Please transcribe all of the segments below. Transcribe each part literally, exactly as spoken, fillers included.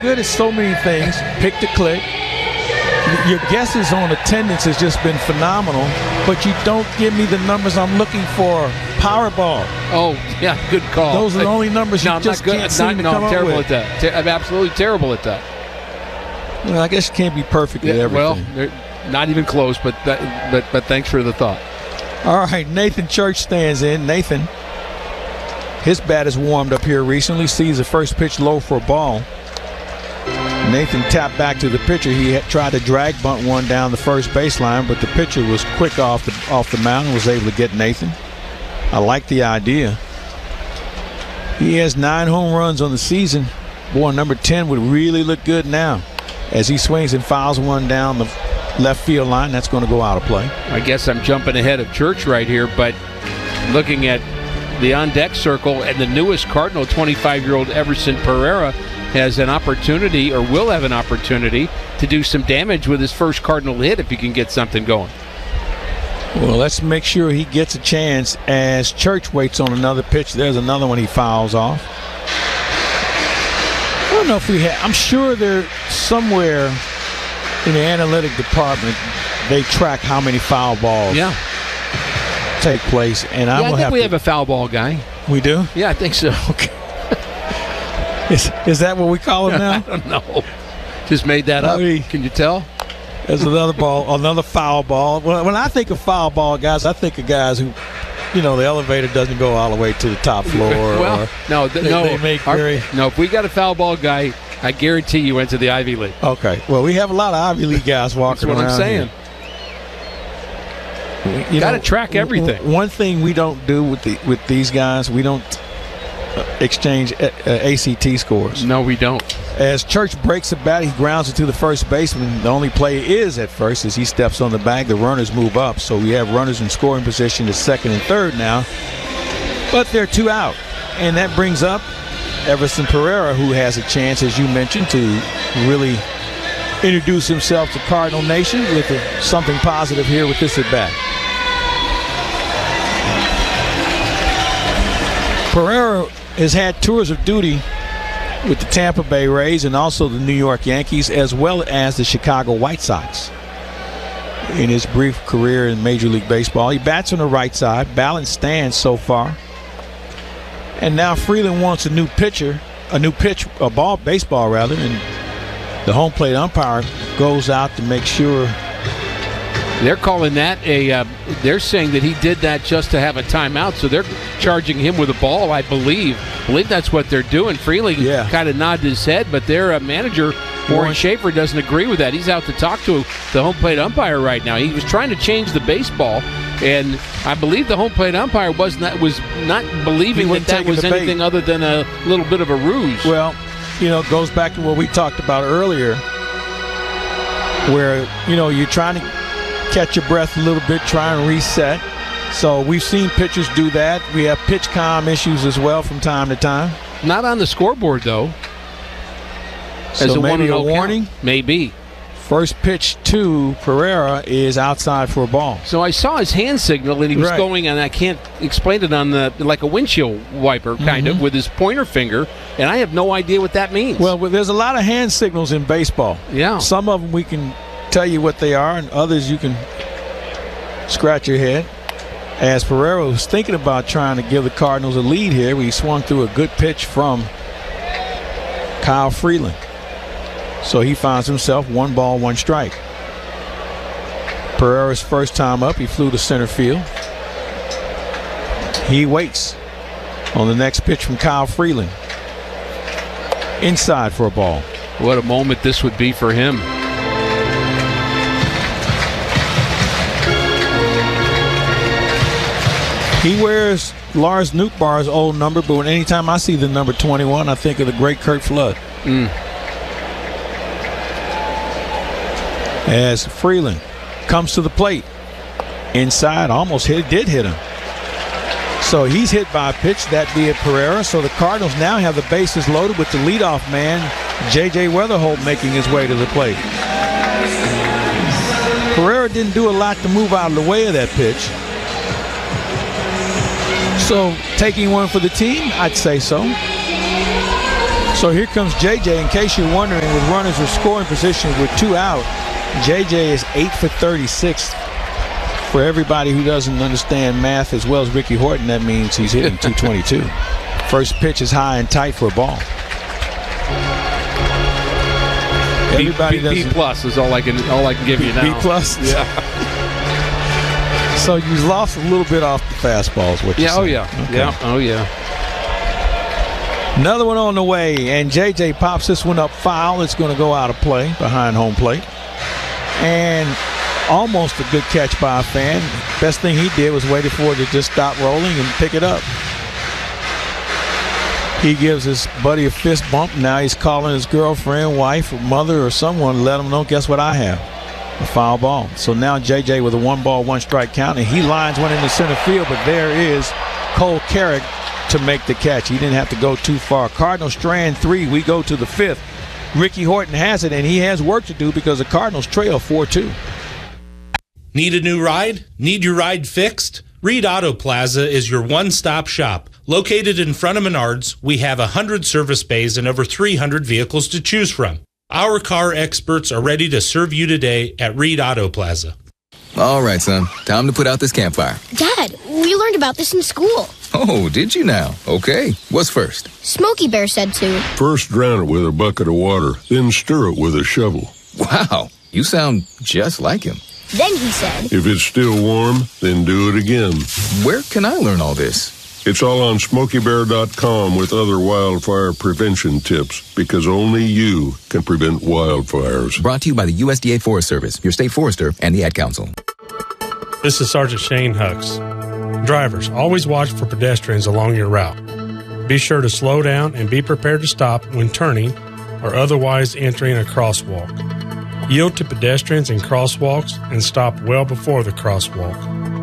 good at so many things. Pick to click. Your guesses on attendance has just been phenomenal, but you don't give me the numbers I'm looking for. Powerball. Oh, yeah, good call. Those are the only numbers you no, just not good. can't seem not, to no, come I'm up terrible with. at that. Ter- I'm absolutely terrible at that. Well, I guess you can't be perfect at Yeah, everything. well, not even close, but, that, but but thanks for the thought. All right, Nathan Church stands in. Nathan, his bat is warmed up here recently. Sees the first pitch low for a ball. Nathan tapped back to the pitcher. He had tried to drag bunt one down the first baseline, but the pitcher was quick off the off the mound and was able to get Nathan. I like the idea. He has nine home runs on the season. Boy, number ten would really look good now. As he swings and fouls one down the left field line, that's going to go out of play. I guess I'm jumping ahead of Church right here, but looking at the on-deck circle, and the newest Cardinal, twenty-five-year-old Everson Pereira, has an opportunity, or will have an opportunity, to do some damage with his first Cardinal hit if he can get something going. Well, let's make sure he gets a chance as Church waits on another pitch. There's another one he fouls off. I don't know if we have, I'm sure they're somewhere in the analytic department, they track how many foul balls yeah. take place. And yeah, I, will I think have we to, have a foul ball guy. We do? Yeah, I think so. Okay. is, is that what we call him now? I don't know. Just made that up. Maybe. Can you tell? There's another ball, another foul ball. When, when I think of foul ball guys, I think of guys who, you know, the elevator doesn't go all the way to the top floor. well, or no, th- they, no. They make Our, very, no, if we got a foul ball guy, I guarantee you went to the Ivy League. Okay. Well, we have a lot of Ivy League guys walking That's what around I'm saying. Here. You You got to know, track everything. w- One thing we don't do with the with these guys, we don't uh, exchange uh, uh, A C T scores. No, we don't. As Church breaks a bat, he grounds it to the first baseman. The only play is at first as he steps on the bag. The runners move up, so we have runners in scoring position at second and third now. But they're two out, and that brings up Everson Pereira, who has a chance, as you mentioned, to really introduce himself to Cardinal Nation with a, something positive here with this at bat. Pereira has had tours of duty with the Tampa Bay Rays and also the New York Yankees, as well as the Chicago White Sox in his brief career in Major League Baseball. He bats on the right side, balanced stance so far. And now Freeland wants a new pitcher, a new pitch, a ball, baseball rather, and the home plate umpire goes out to make sure. They're calling that a, uh, they're saying that he did that just to have a timeout, so they're charging him with a ball, I believe. I believe that's what they're doing. Freeling yeah. kind of nodded his head, but their uh, manager, Warren Schaefer, doesn't agree with that. He's out to talk to the home plate umpire right now. He was trying to change the baseball, and I believe the home plate umpire was not, was not believing that that was anything other than a little bit of a ruse. Well, you know, it goes back to what we talked about earlier, where, you know, you're trying to catch your breath a little bit, try and reset. So we've seen pitchers do that. We have pitch calm issues as well from time to time. Not on the scoreboard, though. So As a maybe a one oh warning? Count. Maybe. First pitch to Pereira is outside for a ball. So I saw his hand signal, and he was right. going, and I can't explain it on the, like a windshield wiper, kind mm-hmm. of, with his pointer finger, and I have no idea what that means. Well, there's a lot of hand signals in baseball. Yeah. Some of them we can tell you what they are, and others you can scratch your head. As Pereira was thinking about trying to give the Cardinals a lead here, we swung through a good pitch from Kyle Freeland. So he finds himself one ball, one strike. Pereira's first time up, he flew to center field. He waits on the next pitch from Kyle Freeland. Inside for a ball. What a moment this would be for him. He wears Lars Nootbaar's old number, but when anytime I see the number twenty-one, I think of the great Curt Flood. Mm. As Freeland comes to the plate, inside, almost hit, did hit him. So he's hit by a pitch, that be it Pereira. So the Cardinals now have the bases loaded with the leadoff man, J J Weatherholt, making his way to the plate. Pereira didn't do a lot to move out of the way of that pitch. So taking one for the team, I'd say so. So here comes J J. In case you're wondering, with runners in scoring position with two out, J J is eight for thirty-six. For everybody who doesn't understand math as well as Ricky Horton, that means he's hitting two twenty-two. First pitch is high and tight for a ball. Everybody B, B, B plus is all I can all I can give you now. B plus. Yeah. So you lost a little bit off the fastballs. What you yeah. saying. Oh yeah. Okay. Yeah. Oh yeah. Another one on the way, and J J pops this one up foul. It's going to go out of play behind home plate, and almost a good catch by a fan. Best thing he did was waited for it to just stop rolling and pick it up. He gives his buddy a fist bump. Now he's calling his girlfriend, wife, or mother, or someone to let him know, guess what I have? A foul ball. So now J J with a one ball, one strike count, and he lines one into center field, but there is Cole Carrick to make the catch. He didn't have to go too far. Cardinals strand three. We go to the fifth. Ricky Horton has it, and he has work to do because the Cardinals trail four two. Need a new ride? Need your ride fixed? Reed Auto Plaza is your one-stop shop. Located in front of Menards, we have one hundred service bays and over three hundred vehicles to choose from. Our car experts are ready to serve you today at Reed Auto Plaza. All right, son. Time to put out this campfire. Dad, we learned about this in school. Oh, did you now? Okay. What's first? Smokey Bear said to. First drown it with a bucket of water, then stir it with a shovel. Wow, you sound just like him. Then he said, If it's still warm, then do it again. Where can I learn all this? It's all on smokey bear dot com with other wildfire prevention tips, because only you can prevent wildfires. Brought to you by the U S D A Forest Service, your state forester, and the Ad Council. This is Sergeant Shane Hucks. Drivers, always watch for pedestrians along your route. Be sure to slow down and be prepared to stop when turning or otherwise entering a crosswalk. Yield to pedestrians in crosswalks and stop well before the crosswalk.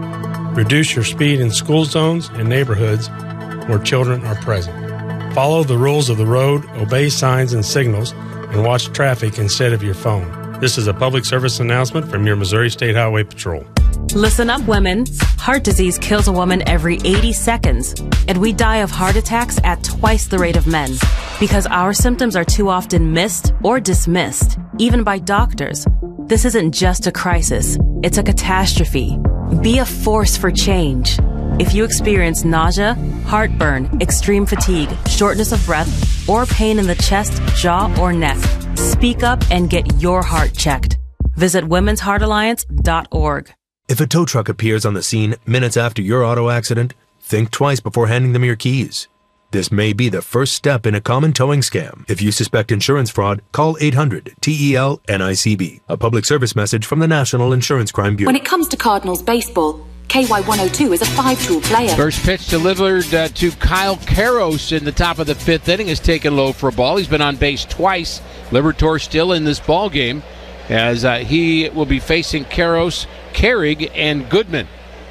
Reduce your speed in school zones and neighborhoods where children are present. Follow the rules of the road, obey signs and signals, and watch traffic instead of your phone. This is a public service announcement from your Missouri State Highway Patrol. Listen up, women. Heart disease kills a woman every eighty seconds, and we die of heart attacks at twice the rate of men because our symptoms are too often missed or dismissed, even by doctors. This isn't just a crisis, it's a catastrophe. Be a force for change. If you experience nausea, heartburn, extreme fatigue, shortness of breath, or pain in the chest, jaw, or neck, speak up and get your heart checked. Visit women's heart alliance dot org. If a tow truck appears on the scene minutes after your auto accident, think twice before handing them your keys. This may be the first step in a common towing scam. If you suspect insurance fraud, call eight hundred T E L N I C B. A public service message from the National Insurance Crime Bureau. When it comes to Cardinals baseball, K Y one oh two is a five-tool player. First pitch delivered uh, to Kyle Karros in the top of the fifth inning is taken low for a ball. He's been on base twice. Liberatore still in this ball game as uh, he will be facing Karros, Carrig, and Goodman.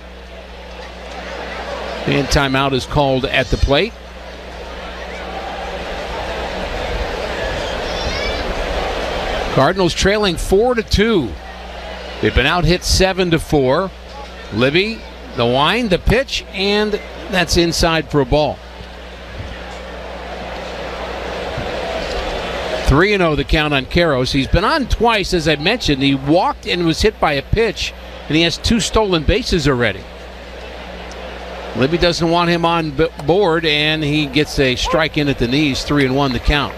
And timeout is called at the plate. Cardinals trailing four to two. They've been out hit seven to four. Libby, the wind, the pitch, and that's inside for a ball. three and oh the count on Karros. He's been on twice, as I mentioned. He walked and was hit by a pitch, and he has two stolen bases already. Libby doesn't want him on board, and he gets a strike in at the knees. three and one the count.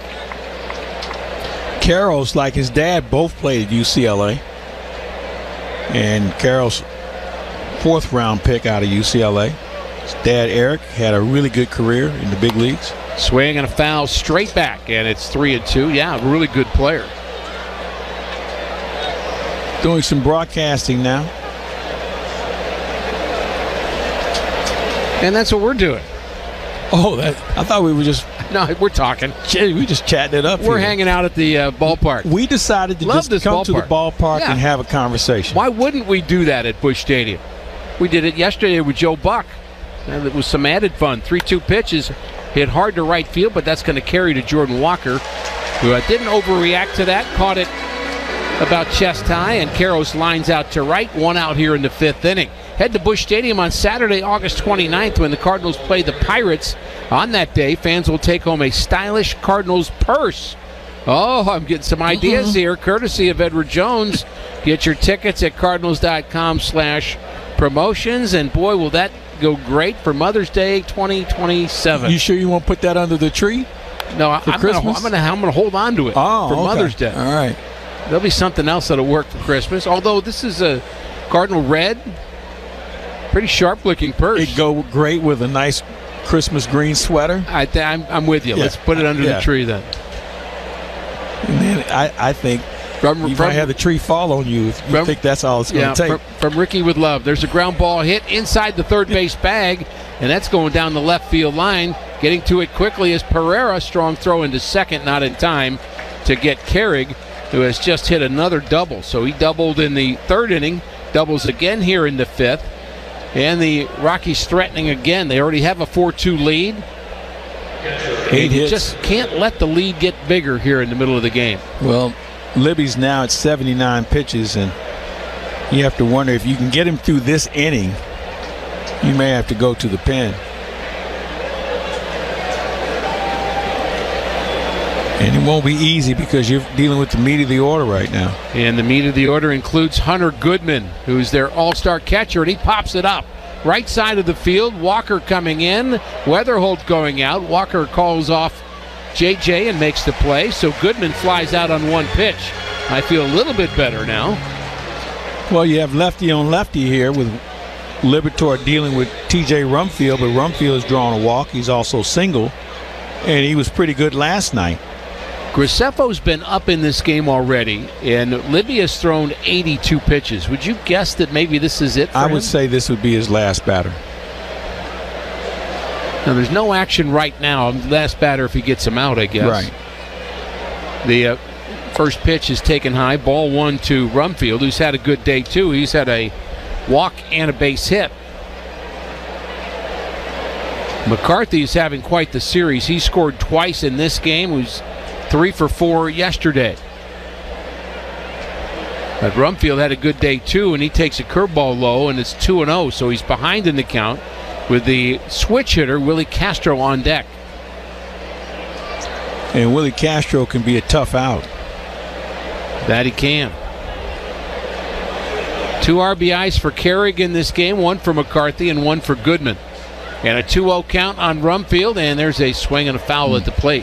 Karros, like his dad, both played at U C L A. And Karros, fourth round pick out of U C L A. His dad, Eric, had a really good career in the big leagues. Swing and a foul straight back, and it's three and two. Yeah, really good player. Doing some broadcasting now. And that's what we're doing. Oh, that, I thought we were just... No, we're talking. We just chatting it up. We're here. hanging out at the uh, ballpark. We decided to Love just this come ballpark. to the ballpark Yeah. and have a conversation. Why wouldn't we do that at Busch Stadium? We did it yesterday with Joe Buck. And it was some added fun. three two pitches. Hit hard to right field, but that's going to carry to Jordan Walker, who uh, didn't overreact to that. Caught it about chest high, and Karros lines out to right. One out here in the fifth inning. Head to Busch Stadium on Saturday, August twenty-ninth, when the Cardinals play the Pirates On that day, fans will take home a stylish Cardinals purse. Oh, I'm getting some ideas here, courtesy of Edward Jones. Get your tickets at cardinals.com slash promotions, and boy, will that go great for Mother's Day twenty twenty-seven. You sure you won't put that under the tree? No, I, for I'm Christmas? Gonna, I'm going I'm to hold on to it oh, for okay. Mother's Day. All right. There'll be something else that'll work for Christmas, although this is a Cardinal red. Pretty sharp-looking purse. It'd go great with a nice Christmas green sweater. I th- I'm, I'm with you. Yeah. Let's put it under yeah. the tree then. And then I, I think from, you from, might have the tree fall on you if you from, think that's all it's going yeah, to take. From, from Ricky with love. There's a ground ball hit inside the third base bag, and that's going down the left field line. Getting to it quickly is Pereira. Strong throw into second, not in time to get Carrig, who has just hit another double. So he doubled in the third inning, doubles again here in the fifth. And the Rockies threatening again. They already have a four two lead. Eight you hits. just can't let the lead get bigger here in the middle of the game. Well, Libby's now at seventy-nine pitches, and you have to wonder if you can get him through this inning, you may have to go to the pen. And it won't be easy because you're dealing with the meat of the order right now. And the meat of the order includes Hunter Goodman, who's their all-star catcher, and he pops it up. Right side of the field, Walker coming in, Weatherholt going out. Walker calls off J J and makes the play, so Goodman flies out on one pitch. I feel a little bit better now. Well, you have lefty on lefty here with Liberatore dealing with T J Rumfield, but Rumfield has drawn a walk. He's also single, and he was pretty good last night. Graceffo's been up in this game already, and Libby has thrown eighty-two pitches. Would you guess that maybe this is it for I him? would say this would be his last batter. Now, there's no action right now. Last batter if he gets him out, I guess. Right. The uh, first pitch is taken high. Ball one to Rumfield, who's had a good day, too. He's had a walk and a base hit. McCarthy's having quite the series. He scored twice in this game. He was three for four yesterday. But Rumfield had a good day, too, and he takes a curveball low, and it's two and oh, so he's behind in the count with the switch hitter, Willie Castro, on deck. And Willie Castro can be a tough out. That he can. Two R B Is for Carrig in this game, one for McCarthy and one for Goodman. And a two oh count on Rumfield, and there's a swing and a foul at the plate.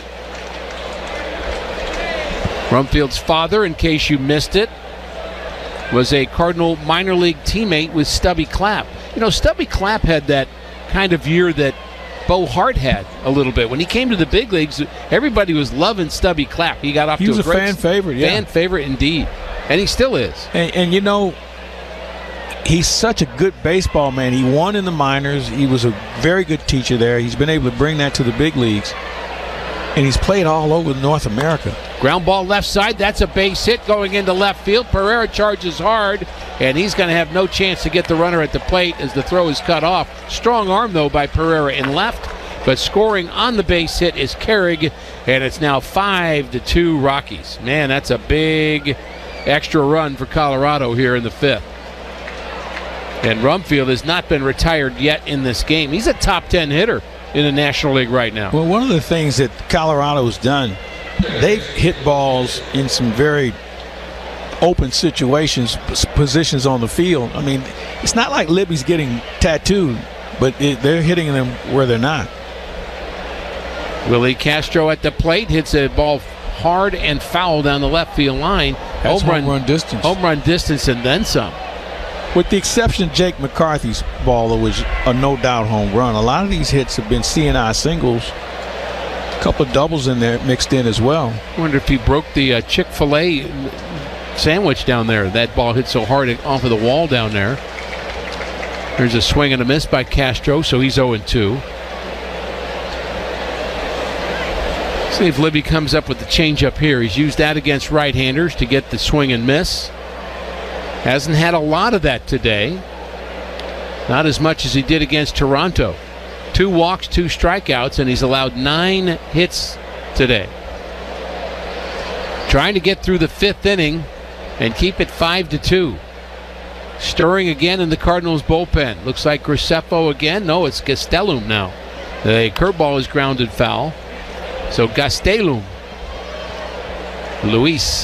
Rumfield's father, in case you missed it, was a Cardinal minor league teammate with Stubby Clapp. You know, Stubby Clapp had that kind of year that Bo Hart had a little bit. When he came to the big leagues, everybody was loving Stubby Clapp. He got off he to was a a great fan favorite, yeah. Fan favorite indeed. And he still is. And, and you know, he's such a good baseball man. He won in the minors. He was a very good teacher there. He's been able to bring that to the big leagues. And he's played all over North America. Ground ball left side. That's a base hit going into left field. Pereira charges hard, and he's going to have no chance to get the runner at the plate as the throw is cut off. Strong arm, though, by Pereira in left. But scoring on the base hit is Carrig, and it's now five to two Rockies. Man, that's a big extra run for Colorado here in the fifth. And Rumfield has not been retired yet in this game. He's a top ten hitter in the National League right now. Well, one of the things that Colorado's done, they've hit balls in some very open situations, positions on the field. I mean, it's not like Libby's getting tattooed, but it, they're hitting them where they're not. Willie Castro at the plate hits a ball hard and foul down the left field line. That's home run, home run distance. Home run distance and then some. With the exception of Jake McCarthy's ball, that was a no-doubt home run. A lot of these hits have been C and I singles. A couple of doubles in there mixed in as well. I wonder if he broke the uh, Chick-fil-A sandwich down there. That ball hit so hard off of the wall down there. There's a swing and a miss by Castro, so he's oh and two. See if Libby comes up with the changeup here. He's used that against right-handers to get the swing and miss. Hasn't had a lot of that today. Not as much as he did against Toronto. Two walks, two strikeouts, and he's allowed nine hits today. Trying to get through the fifth inning and keep it five to two. Stirring again in the Cardinals bullpen. Looks like Graceffo again. No, it's Gastelum now. The curveball is grounded foul. So Gastelum. Luis